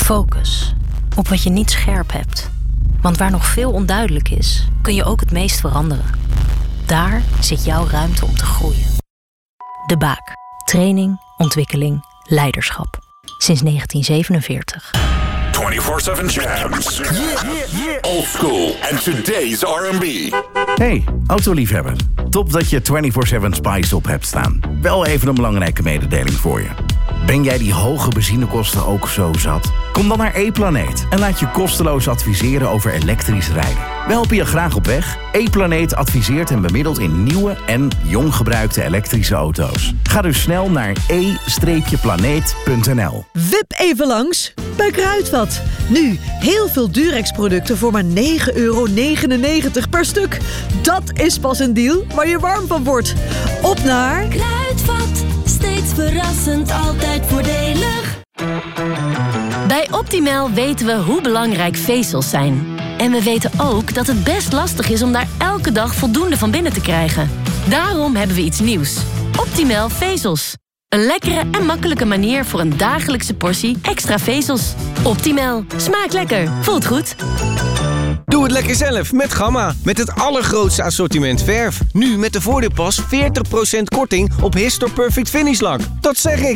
Focus op wat je niet scherp hebt. Want waar nog veel onduidelijk is, kun je ook het meest veranderen. Daar zit jouw ruimte om te groeien. De Baak. Training, ontwikkeling, leiderschap. Sinds 1947. 24/7 Jams. Old school and today's R&B. Hey, autoliefhebber. Top dat je 24/7 Spice op hebt staan. Wel even een belangrijke mededeling voor je. Ben jij die hoge benzinekosten ook zo zat? Kom dan naar E-Planeet en laat je kosteloos adviseren over elektrisch rijden. We helpen je graag op weg. E-Planeet adviseert en bemiddelt in nieuwe en jong gebruikte elektrische auto's. Ga dus snel naar e-planeet.nl. Wip even langs bij Kruidvat. Nu heel veel Durex-producten voor maar €9,99 per stuk. Dat is pas een deal waar je warm van wordt. Op naar Kruidvat, steeds verrassend, altijd voordelig. Bij Optimal weten we hoe belangrijk vezels zijn. En we weten ook dat het best lastig is om daar elke dag voldoende van binnen te krijgen. Daarom hebben we iets nieuws. Optimal vezels. Een lekkere en makkelijke manier voor een dagelijkse portie extra vezels. Optimal. Smaakt lekker. Voelt goed. Doe het lekker zelf met Gamma. Met het allergrootste assortiment verf. Nu met de voordeelpas 40% korting op Histor Perfect Finish Lak. Dat zeg ik.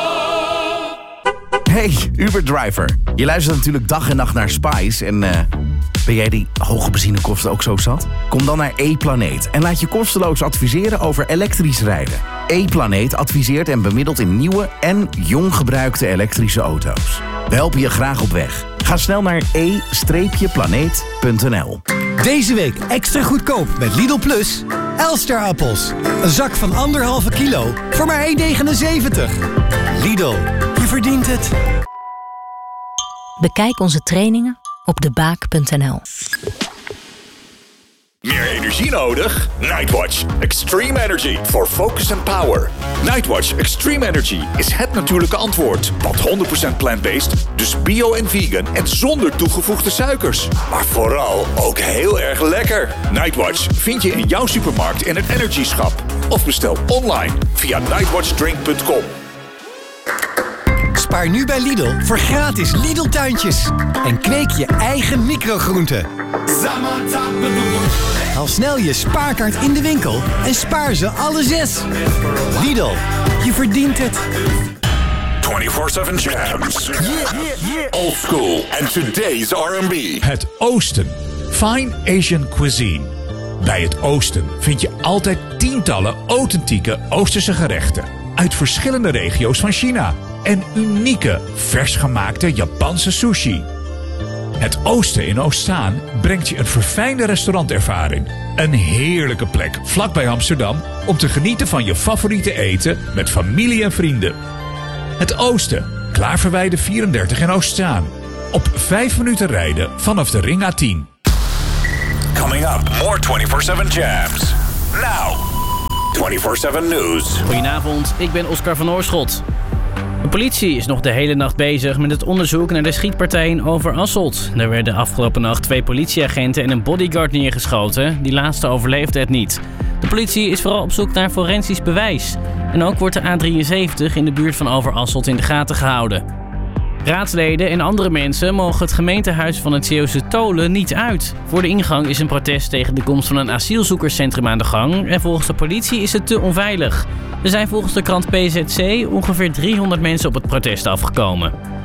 Hey, Uber-driver. Je luistert natuurlijk dag en nacht naar Spice en ben jij die hoge benzinekosten ook zo zat? Kom dan naar E-Planeet en laat je kosteloos adviseren over elektrisch rijden. E-Planeet adviseert en bemiddelt in nieuwe en jong gebruikte elektrische auto's. We helpen je graag op weg. Ga snel naar e-planeet.nl. Deze week extra goedkoop met Lidl Plus. Elster-appels. Een zak van 1,5 kilo voor maar €1,79. Lidl, je verdient het. Bekijk onze trainingen op debaak.nl. Meer energie nodig? Nightwatch Extreme Energy voor focus and power. Nightwatch Extreme Energy is het natuurlijke antwoord. Want 100% plant-based, dus bio en vegan en zonder toegevoegde suikers. Maar vooral ook heel erg lekker. Nightwatch vind je in jouw supermarkt in het Energy-schap. Of bestel online via nightwatchdrink.com. Spaar nu bij Lidl voor gratis Lidl-tuintjes. En kweek je eigen microgroenten. Haal snel je spaarkaart in de winkel en spaar ze alle 6. Lidl, je verdient het. 24/7 Jams. Old school and today's R&B. Het Oosten. Fine Asian cuisine. Bij het Oosten vind je altijd tientallen authentieke Oosterse gerechten uit verschillende regio's van China en unieke, vers gemaakte Japanse sushi. Het Oosten in Oostzaan brengt je een verfijnde restaurantervaring. Een heerlijke plek vlakbij Amsterdam om te genieten van je favoriete eten met familie en vrienden. Het Oosten, Klaverweide 34 in Oostzaan. Op 5 minuten rijden vanaf de Ring A10. Coming up, more 24/7 Jams. Now, 24/7 News. Goedenavond, ik ben Oscar van Oorschot. De politie is nog de hele nacht bezig met het onderzoek naar de schietpartij in Overasselt. Er werden afgelopen nacht 2 politieagenten en een bodyguard neergeschoten. Die laatste overleefde het niet. De politie is vooral op zoek naar forensisch bewijs. En ook wordt de A73 in de buurt van Overasselt in de gaten gehouden. Raadsleden en andere mensen mogen het gemeentehuis van het Zeeuwse Tolen niet uit. Voor de ingang is een protest tegen de komst van een asielzoekerscentrum aan de gang en volgens de politie is het te onveilig. Er zijn volgens de krant PZC ongeveer 300 mensen op het protest afgekomen.